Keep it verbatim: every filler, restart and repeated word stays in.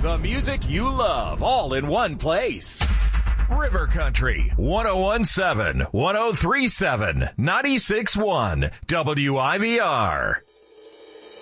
The music you love, all in one place. River Country, one oh one point seven, one oh three point seven, ninety-six point one, W I V R.